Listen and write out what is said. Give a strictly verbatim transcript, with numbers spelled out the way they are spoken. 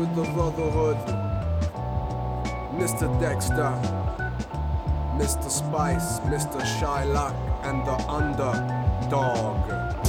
the Brotherhood, Mister Dexter, Mister Spice, Mister Shylock, and the Underdog.